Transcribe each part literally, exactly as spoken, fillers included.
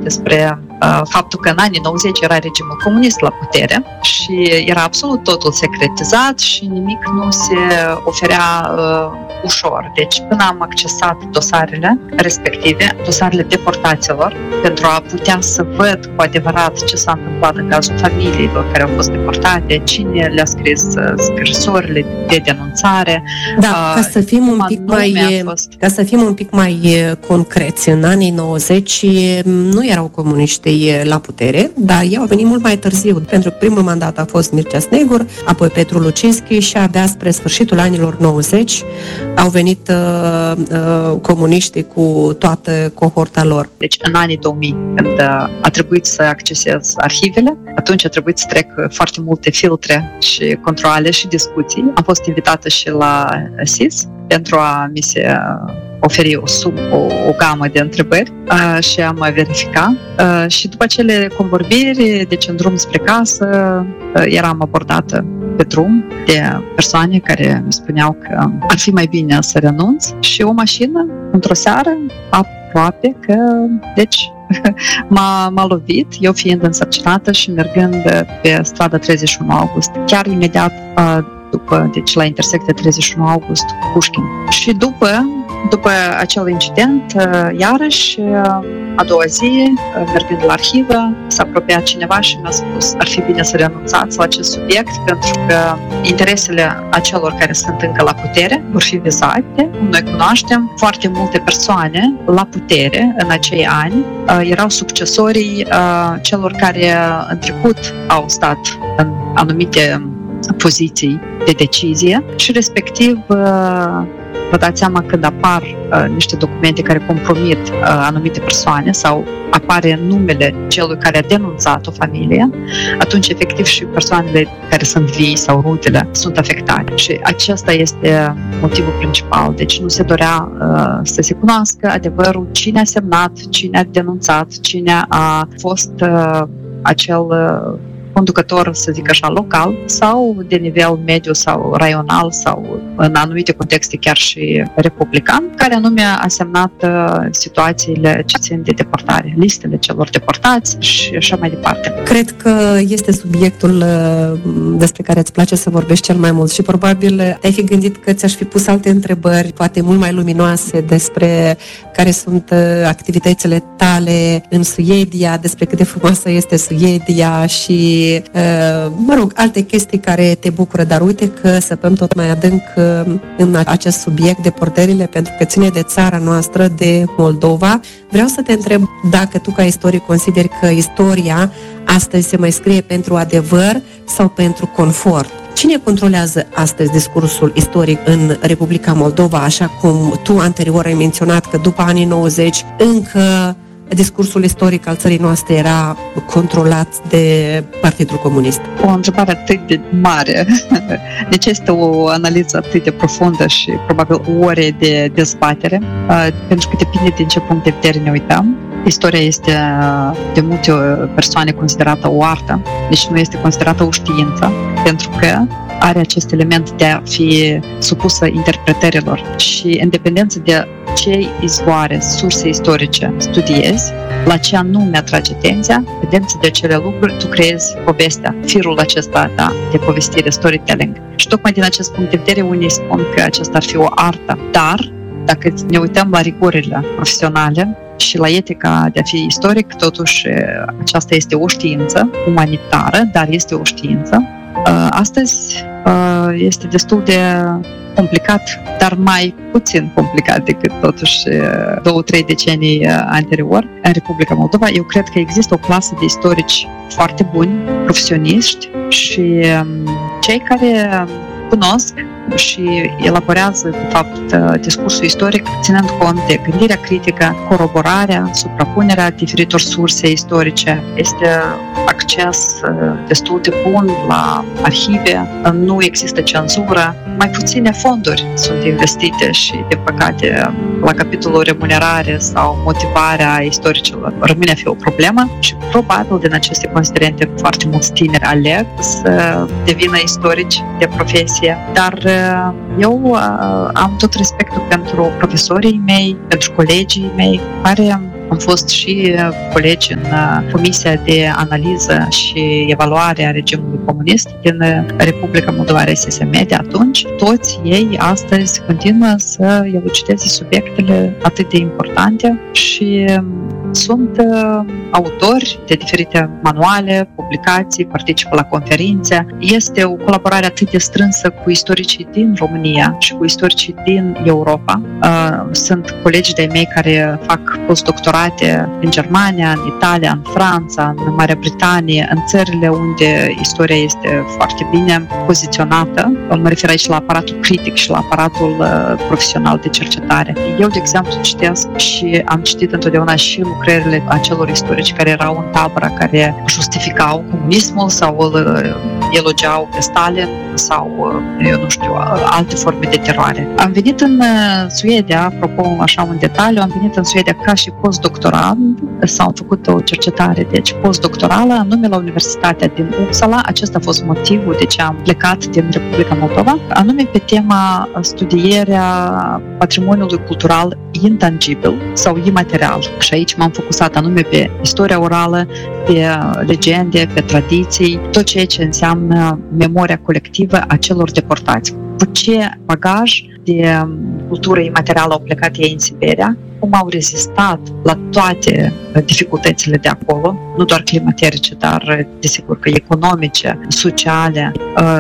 despre uh, faptul că în anii nouăzeci era regimul comunist la putere și era absolut totul secretizat și nimic nu se oferea uh, ușor. Deci până am accesat dosarele respective, dosarele deportaților, pentru a putea să văd cu adevărat ce s-a întâmplat în cazul familiilor care au fost deportate, cine le-a scris scrisorile de denunțare. Da, uh, ca să fim un pic mai ca să fim un pic mai concreți, în anii nouăzeci nu erau comuniștii la putere, dar ei au venit mult mai târziu, pentru că primul mandat a fost Mircea Snegur, apoi Petru Lucinski și abia spre sfârșitul anilor nouăzeci au venit uh, uh, comuniștii cu toată cohorta lor. Deci în anii două mii, când a trebuit să accesez arhivele, atunci a trebuit să trec foarte multe filtre și controale și discuții. Am fost invitată și la S I S pentru a mi se oferi o, sub, o, o gamă de întrebări uh, și am verificat. Uh, și după acele convorbiri, deci în drum spre casă, uh, eram abordată pe drum de persoane care îmi spuneau că ar fi mai bine să renunț și o mașină, într-o seară, aproape că, deci, m-a, m-a lovit, eu fiind însărcinată și mergând pe strada treizeci și unu august, chiar imediat uh, după, deci la intersecția treizeci și unu august, Pușkin. Și după, după acel incident, iarăși, a doua zi, mergând la arhivă, s-a apropiat cineva și mi-a spus ar fi bine să renunțați la acest subiect pentru că interesele acelor care sunt încă la putere vor fi vizate. Noi cunoaștem foarte multe persoane la putere în acei ani, erau succesorii celor care în trecut au stat în anumite poziții de decizie și respectiv vă dați seama când apar uh, niște documente care compromit uh, anumite persoane sau apare numele celui care a denunțat o familie, atunci efectiv și persoanele care sunt vii sau rudele sunt afectate. Și acesta este motivul principal. Deci nu se dorea uh, să se cunoască adevărul cine a semnat, cine a denunțat, cine a fost uh, acel uh, conducător, să zic așa, local sau de nivel mediu sau raional sau în anumite contexte chiar și republican, care anume a semnat uh, situațiile ce țin de deportare, listele celor deportați și așa mai departe. Cred că este subiectul uh, despre care îți place să vorbești cel mai mult și probabil te-ai fi gândit că ți-aș fi pus alte întrebări, poate mult mai luminoase, despre care sunt uh, activitățile tale în Suedia, despre cât de frumoasă este Suedia și mă rog, alte chestii care te bucură, dar uite că săpăm tot mai adânc în acest subiect, deportările, pentru că ține de țara noastră, de Moldova. Vreau să te întreb dacă tu ca istoric consideri că istoria astăzi se mai scrie pentru adevăr sau pentru confort. Cine controlează astăzi discursul istoric în Republica Moldova, așa cum tu anterior ai menționat că după anii nouăzeci încă discursul istoric al țării noastre era controlat de Partidul Comunist? O întrebare atât de mare. Deci este o analiză atât de profundă și probabil ore de dezbatere, pentru că depinde din ce punct de vedere ne uităm. Istoria este de multe persoane considerată o artă, deci nu este considerată o știință, pentru că are acest element de a fi supusă interpretărilor și în dependență de ce izvoare, surse istorice studiezi, la ce anume atrage atenția, în dependență de acele lucruri, tu creezi povestea, firul acesta da, de povestire, storytelling. Și tocmai din acest punct de vedere, unii spun că acesta ar fi o artă, dar dacă ne uităm la rigurile profesionale și la etica de a fi istoric, totuși aceasta este o știință umanitară, dar este o știință. Astăzi este destul de complicat, dar mai puțin complicat decât totuși două, trei decenii anterior în Republica Moldova. Eu cred că există o clasă de istorici foarte buni, profesioniști și cei care cunosc și elaborează, de fapt, discursul istoric, ținând cont de gândirea critică, coroborarea, suprapunerea diferitor surse istorice. Este acces destul de bun la arhive, nu există cenzură, mai puține fonduri sunt investite și, de păcate, la capitolul remunerare sau motivarea istoricilor rămâne a fi o problemă și probabil din aceste considerente foarte mulți tineri aleg să devină istorici de profesie, dar eu uh, am tot respectul pentru profesorii mei, pentru colegii mei, care Am fost și colegi în Comisia de Analiză și Evaluare a Regimului Comunist din Republica Moldova R S S M de atunci. Toți ei astăzi continuă să elucideze subiectele atât de importante și sunt uh, autori de diferite manuale, publicații, participă la conferințe. Este o colaborare atât de strânsă cu istoricii din România și cu istoricii din Europa. Uh, sunt colegi de-ai mei care fac postdoctorate în Germania, în Italia, în Franța, în Marea Britanie, în țările unde istoria este foarte bine poziționată. Mă refer aici la aparatul critic și la aparatul uh, profesional de cercetare. Eu, de exemplu, citesc și am citit întotdeauna și lucrările acelor istorici care erau în tabăra, care justificau comunismul sau îl elogiau pe Stalin sau, eu nu știu, alte forme de teroare. Am venit în Suedia, apropo, așa un detaliu, am venit în Suedia ca și postdoctorand, s-a făcut o cercetare, deci postdoctorală, anume la Universitatea din Uppsala. Acesta a fost motivul de ce am plecat din Republica Moldova, anume pe tema studierea patrimoniului cultural intangibil sau imaterial. Și aici m-am focusat anume pe istoria orală, pe legende, pe tradiții, tot ceea ce înseamnă memoria colectivă a celor deportați. Cu ce bagaj de cultură imaterială au plecat ei în Siberia, cum au rezistat la toate dificultățile de acolo, nu doar climaterice, dar desigur că economice, sociale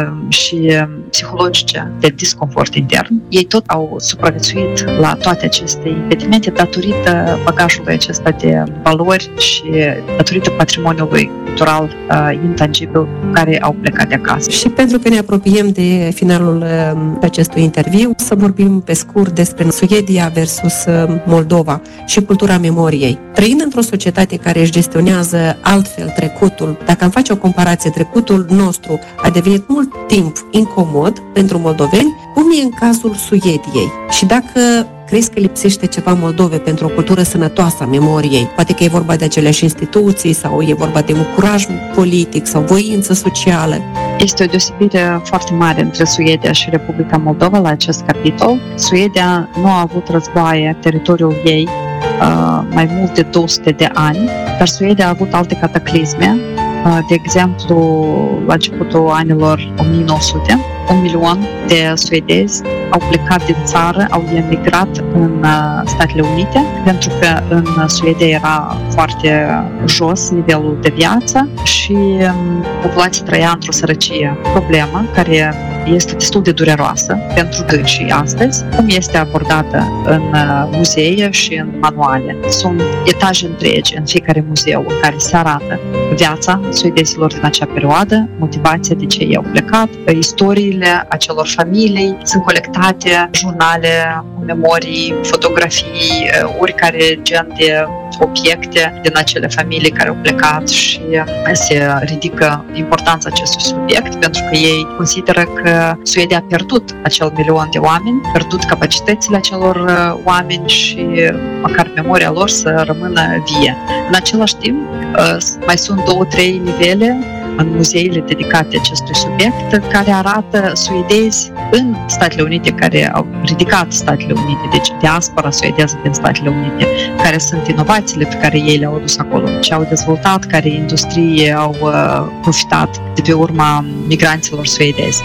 și psihologice, de disconfort intern. Ei tot au supraviețuit la toate aceste impedimente datorită bagajului acesta de valori și datorită patrimoniului cultural intangibil cu care au plecat de acasă. Și pentru că ne apropiem de finalul acestui interviu, să vorbim pe scurt despre Suedia versus Moldova și cultura memoriei. Trăind într-o societate care își gestionează altfel trecutul, dacă am face o comparație, trecutul nostru a devenit mult timp incomod pentru moldoveni, cum e în cazul Suediei? Și dacă crezi că lipsește ceva Moldovei pentru o cultură sănătoasă a memoriei? Poate că e vorba de aceleași instituții sau e vorba de un curaj politic sau voință socială. Este o deosebire foarte mare între Suedia și Republica Moldova la acest capitol. Suedia nu a avut războaie, teritoriul ei, uh, mai mult de două sute de ani, dar Suedia a avut alte cataclisme. Uh, de exemplu, la începutul anilor o mie nouă sute, un milion de suedezi au plecat din țară, au emigrat în uh, Statele Unite, pentru că în Suedia era foarte jos nivelul de viață și um, populația trăia într-o sărăcie. Problemă care este destul de dureroasă pentru dânsii astăzi, cum este abordată în uh, muzee și în manuale. Sunt etaje întregi în fiecare muzeu în care se arată viața suedezilor din acea perioadă, motivația de ce ei au plecat, istoriile acelor familii, sunt colectate jurnale, memorii, fotografii, oricare gen de obiecte din acele familii care au plecat și se ridică importanța acestui subiect pentru că ei consideră că Suedia a pierdut acel milion de oameni, a pierdut capacitățile acelor oameni și măcar memoria lor să rămână vie. În același timp, mai sunt două, trei nivele în muzeile dedicate acestui subiect, care arată suedezi în Statele Unite, care au ridicat Statele Unite, deci diaspora suedeză din Statele Unite, care sunt inovațiile pe care ei le-au adus acolo, ce au dezvoltat, care industrie au uh, profitat de pe urma migranților suedezi.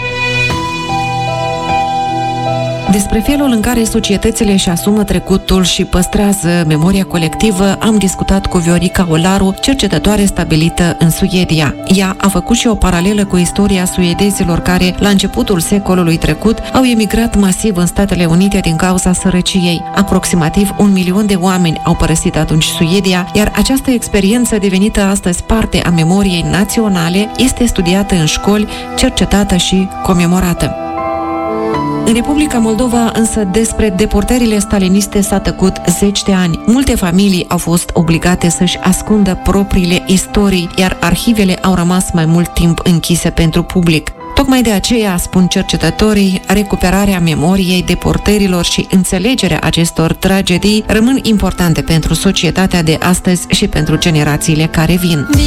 Despre felul în care societățile își asumă trecutul și păstrează memoria colectivă am discutat cu Viorica Olaru, cercetătoare stabilită în Suedia. Ea a făcut și o paralelă cu istoria suedezilor care, la începutul secolului trecut, au emigrat masiv în Statele Unite din cauza sărăciei. Aproximativ un milion de oameni au părăsit atunci Suedia, iar această experiență devenită astăzi parte a memoriei naționale este studiată în școli, cercetată și comemorată. În Republica Moldova, însă, despre deportările staliniste s-a tăcut zeci de ani. Multe familii au fost obligate să-și ascundă propriile istorii, iar arhivele au rămas mai mult timp închise pentru public. Tocmai de aceea, spun cercetătorii, recuperarea memoriei deportărilor și înțelegerea acestor tragedii rămân importante pentru societatea de astăzi și pentru generațiile care vin.